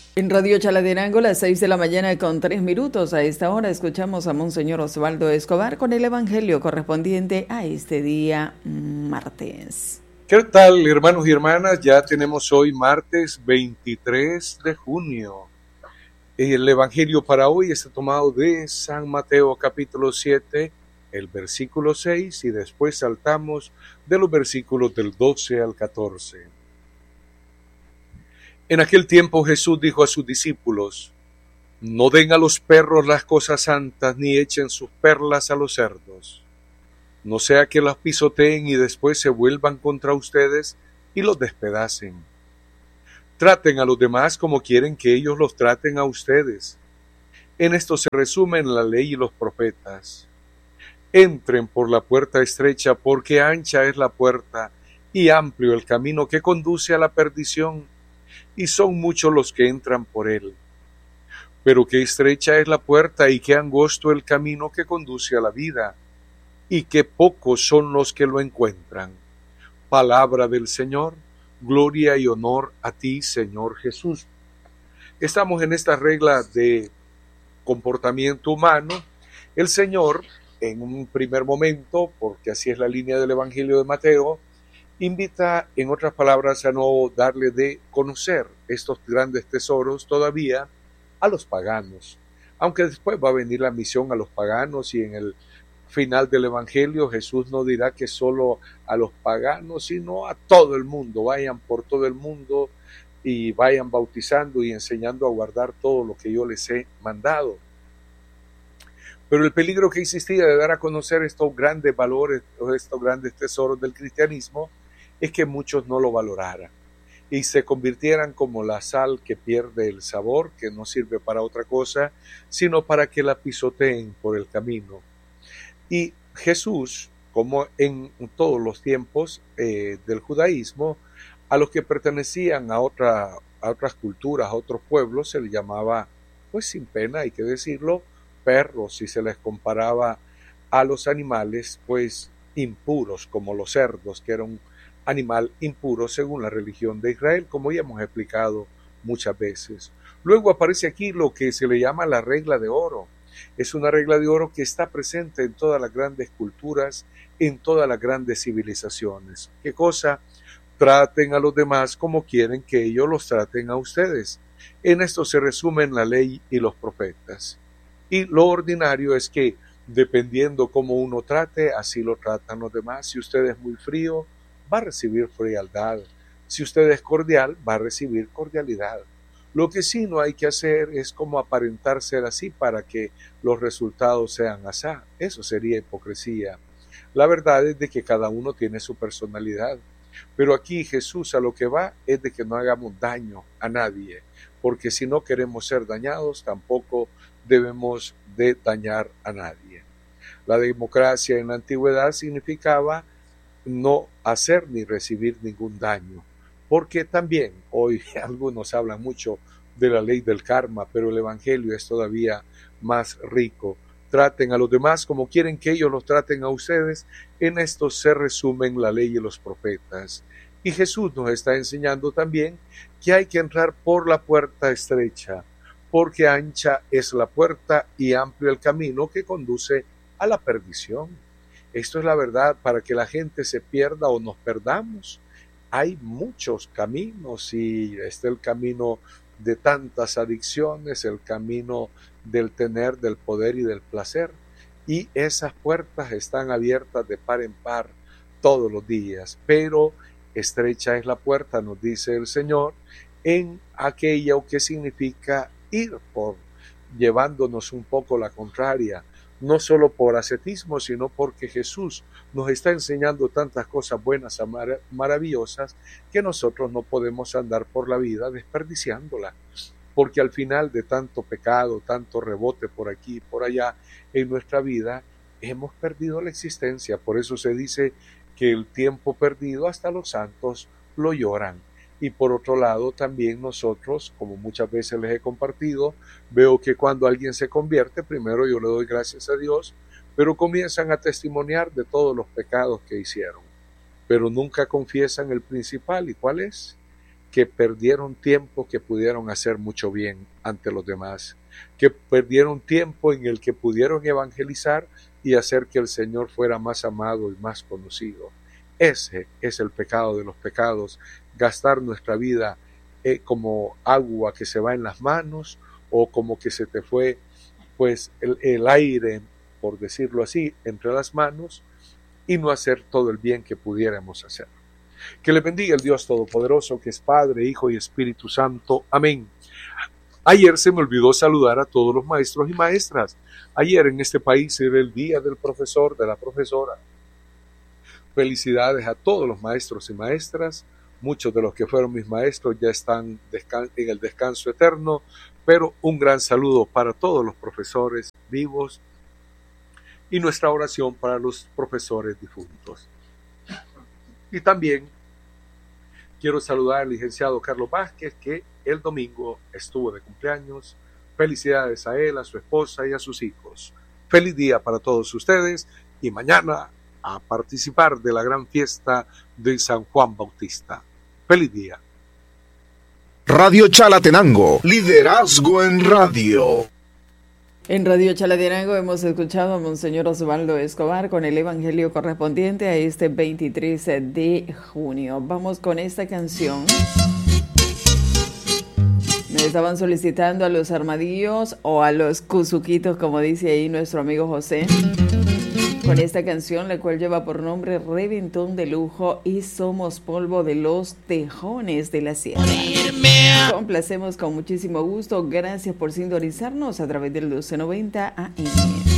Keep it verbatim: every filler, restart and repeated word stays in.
En Radio Chalatenango, las seis de la mañana con tres minutos. A esta hora escuchamos a Monseñor Osvaldo Escobar con el Evangelio correspondiente a este día martes. ¿Qué tal, hermanos y hermanas? Ya tenemos hoy martes veintitrés de junio. El Evangelio para hoy está tomado de San Mateo capítulo siete, el versículo seis, y después saltamos de los versículos del doce al catorce. En aquel tiempo Jesús dijo a sus discípulos: no den a los perros las cosas santas, ni echen sus perlas a los cerdos, no sea que las pisoteen y después se vuelvan contra ustedes y los despedacen. Traten a los demás como quieren que ellos los traten a ustedes. En esto se resumen la ley y los profetas. Entren por la puerta estrecha, porque ancha es la puerta y amplio el camino que conduce a la perdición, y son muchos los que entran por él. Pero qué estrecha es la puerta y qué angosto el camino que conduce a la vida, y qué pocos son los que lo encuentran. Palabra del Señor. Gloria y honor a ti, Señor Jesús. Estamos en esta regla de comportamiento humano. El Señor, en un primer momento, porque así es la línea del Evangelio de Mateo, invita, en otras palabras, a no darle de conocer estos grandes tesoros todavía a los paganos, aunque después va a venir la misión a los paganos, y en el final del Evangelio Jesús no dirá que solo a los paganos, sino a todo el mundo. Vayan por todo el mundo y vayan bautizando y enseñando a guardar todo lo que yo les he mandado. Pero el peligro que existía de dar a conocer estos grandes valores, estos grandes tesoros del cristianismo, es que muchos no lo valoraran y se convirtieran como la sal que pierde el sabor, que no sirve para otra cosa, sino para que la pisoteen por el camino. Y Jesús, como en todos los tiempos eh, del judaísmo, a los que pertenecían a, otra, a otras culturas, a otros pueblos, se les llamaba, pues sin pena hay que decirlo, perros, y se les comparaba a los animales, pues impuros, como los cerdos, que era un animal impuro según la religión de Israel, como ya hemos explicado muchas veces. Luego aparece aquí lo que se le llama la regla de oro. Es una regla de oro que está presente en todas las grandes culturas, en todas las grandes civilizaciones. ¿Qué cosa? Traten a los demás como quieren que ellos los traten a ustedes. En esto se resumen la ley y los profetas. Y lo ordinario es que, dependiendo cómo uno trate, así lo tratan los demás. Si usted es muy frío, va a recibir frialdad. Si usted es cordial, va a recibir cordialidad. Lo que sí no hay que hacer es como aparentar ser así para que los resultados sean asá. Eso sería hipocresía. La verdad es de que cada uno tiene su personalidad. Pero aquí Jesús a lo que va es de que no hagamos daño a nadie, porque si no queremos ser dañados, tampoco debemos de dañar a nadie. La democracia en la antigüedad significaba no hacer ni recibir ningún daño, porque también hoy algunos hablan mucho de la ley del karma, pero el Evangelio es todavía más rico. Traten a los demás como quieren que ellos los traten a ustedes. En esto se resumen la ley y los profetas. Y Jesús nos está enseñando también que hay que entrar por la puerta estrecha, porque ancha es la puerta y amplio el camino que conduce a la perdición. Esto es la verdad, para que la gente se pierda o nos perdamos. Hay muchos caminos, y está el camino de tantas adicciones, el camino del tener, del poder y del placer. Y esas puertas están abiertas de par en par todos los días, pero estrecha es la puerta, nos dice el Señor, en aquello que significa ir por, llevándonos un poco la contraria, no solo por ascetismo, sino porque Jesús nos está enseñando tantas cosas buenas y mar- maravillosas que nosotros no podemos andar por la vida desperdiciándola, porque al final de tanto pecado, tanto rebote por aquí y por allá en nuestra vida, hemos perdido la existencia. Por eso se dice que el tiempo perdido hasta los santos lo lloran. Y por otro lado, también nosotros, como muchas veces les he compartido, veo que cuando alguien se convierte, primero yo le doy gracias a Dios, pero comienzan a testimoniar de todos los pecados que hicieron, pero nunca confiesan el principal. ¿Y cuál es? que perdieron tiempo que pudieron hacer mucho bien ante los demás, que perdieron tiempo en el que pudieron evangelizar y hacer que el Señor fuera más amado y más conocido. Ese es el pecado de los pecados, gastar nuestra vida eh, como agua que se va en las manos, o como que se te fue pues el, el aire, por decirlo así, entre las manos, y no hacer todo el bien que pudiéramos hacer. Que le bendiga el Dios Todopoderoso, que es Padre, Hijo y Espíritu Santo. Amén. Ayer se me olvidó saludar a todos los maestros y maestras. Ayer en este país era el día del profesor, de la profesora. Felicidades a todos los maestros y maestras. Muchos de los que fueron mis maestros ya están en el descanso eterno, pero un gran saludo para todos los profesores vivos y nuestra oración para los profesores difuntos. Y también quiero saludar al licenciado Carlos Vázquez, que el domingo estuvo de cumpleaños. Felicidades a él, a su esposa y a sus hijos. Feliz día para todos ustedes y mañana a participar de la gran fiesta de San Juan Bautista. Feliz día. Radio Chalatenango, liderazgo en radio. En Radio Chalatenango hemos escuchado a Monseñor Osvaldo Escobar con el evangelio correspondiente a este veintitrés de junio. Vamos con esta canción. Me estaban solicitando a los armadillos o a los cuzuquitos, como dice ahí nuestro amigo José, con esta canción, la cual lleva por nombre Reventón de Lujo y Somos Polvo de los Tejones de la Sierra. Complacemos con muchísimo gusto. Gracias por sintonizarnos a través del doce noventa A M.